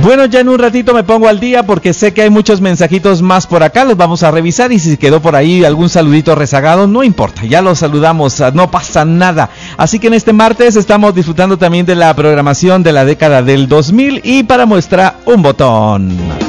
Bueno, ya en un ratito me pongo al día porque sé que hay muchos mensajitos más por acá, los vamos a revisar y si quedó por ahí algún saludito rezagado, no importa, ya los saludamos, no pasa nada. Así que en este martes estamos disfrutando también de la programación de la década del 2000 y para muestra un botón.